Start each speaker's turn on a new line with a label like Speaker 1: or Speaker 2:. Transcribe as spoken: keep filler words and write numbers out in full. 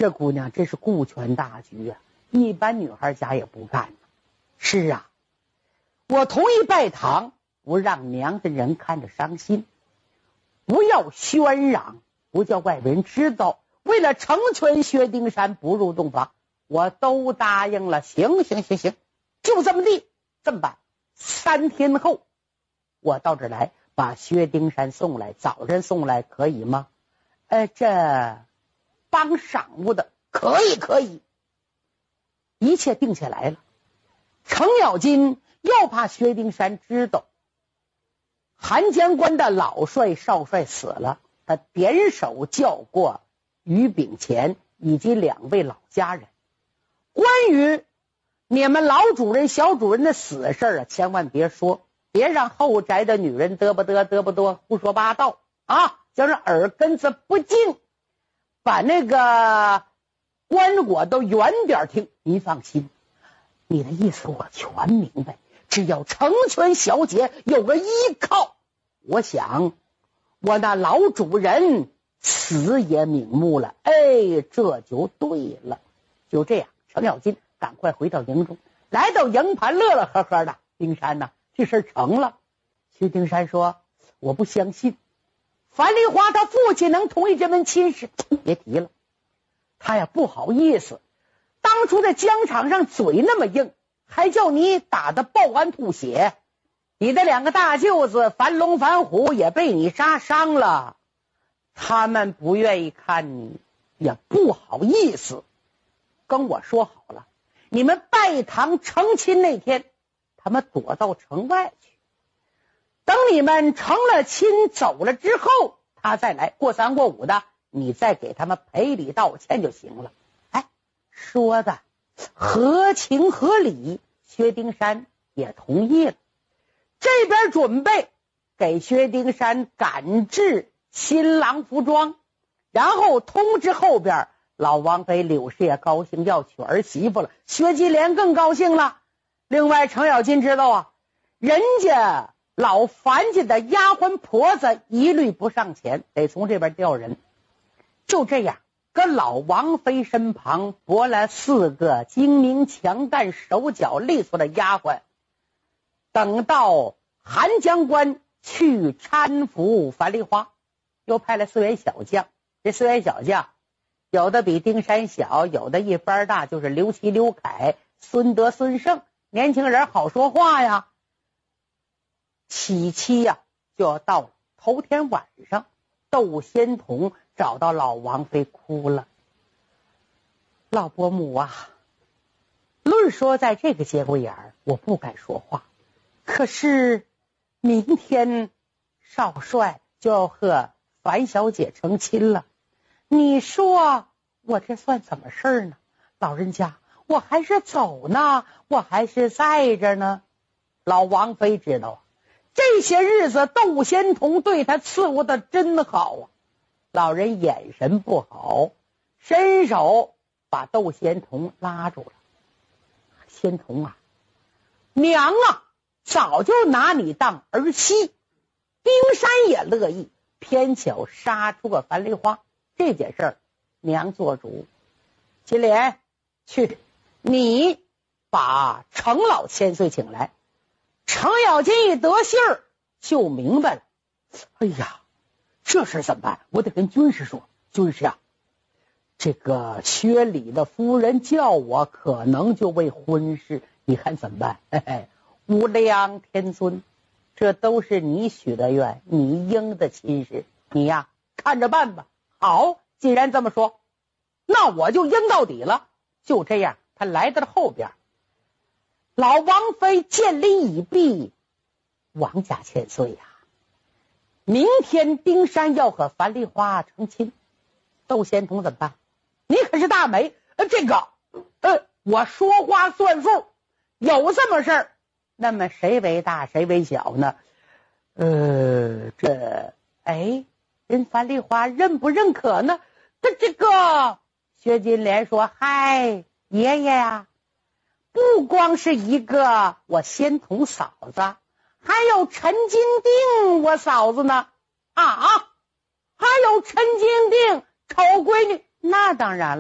Speaker 1: 这姑娘真是顾全大局啊，一般女孩家也不干。是啊，我同意拜堂，不让娘家人看着伤心，不要喧嚷，不叫外人知道。为了成全薛丁山不入洞房，我都答应了。行行行行，就这么地。这么办，三天后我到这儿来把薛丁山送来，早晨送来可以吗？呃，这帮晌午的可以可以。一切定下来了。程咬金又怕薛丁山知道韩江关的老帅少帅死了，他点手叫过于炳乾以及两位老家人，关于你们老主人小主人的死事啊，千万别说，别让后宅的女人嘚不嘚嘚不嘚胡说八道啊，叫人耳根子不净，把那个棺椁都远点听。您放心，你的意思我全明白，只要成全小姐有个依靠，我想我那老主人死也瞑目了。哎，这就对了。就这样，程咬金赶快回到营中，来到营盘乐乐呵呵的。丁山呢，这事成了。薛丁山说，我不相信樊梨花他父亲能同意这门亲事。别提了，他呀不好意思，当初在疆场上嘴那么硬，还叫你打得抱完吐血，你的两个大舅子樊龙樊虎也被你杀伤了，他们不愿意看你，也不好意思跟我说好了，你们拜堂成亲那天他们躲到城外去，等你们成了亲走了之后，他再来过三过五的，你再给他们赔礼道歉就行了。哎，说的合情合理，薛丁山也同意了。这边准备给薛丁山赶制新郎服装，然后通知后边老王妃柳氏也高兴要娶儿媳妇了，薛继莲更高兴了。另外程咬金知道啊，人家老樊家的丫鬟婆子一律不上前，得从这边调人。就这样，跟老王妃身旁拨来四个精明强干手脚利索的丫鬟，等到韩将官去搀扶樊梨花，又派了四员小将。这四员小将有的比丁山小，有的一般大，就是刘琦刘凯孙德孙胜，年轻人好说话呀。喜期呀就要到了。头天晚上，窦仙童找到老王妃哭了。老伯母啊，论说在这个节骨眼儿我不敢说话，可是明天少帅就要和樊小姐成亲了，你说我这算怎么事呢？老人家，我还是走呢，我还是在这呢。老王妃知道这些日子窦仙童对他伺候的真好啊，老人眼神不好，伸手把窦仙童拉住了。仙童啊，娘啊早就拿你当儿媳，丁山也乐意，偏巧杀出个樊梨花，这件事儿娘做主。金莲，去，你把程老千岁请来。程咬金一得信儿就明白了，哎呀，这事怎么办？我得跟军师说。军师啊，这个薛礼的夫人叫我，可能就为婚事，你看怎么办？嘿嘿，无量天尊，这都是你许的愿，你应的亲事，你呀看着办吧。好，既然这么说，那我就应到底了。就这样，他来到了后边。老王妃见礼已毕，王家千岁呀、啊，明天丁山要和樊梨花成亲，窦仙童怎么办？你可是大媒，呃，这个，呃，我说话算数，有这么事儿，那么谁为大谁为小呢？呃，这，哎，人樊梨花认不认可呢？这这个，薛金莲说：“嗨，爷爷呀、啊。”不光是一个我仙童嫂子，还有陈金锭我嫂子呢啊，还有陈金锭丑闺女，那当然了。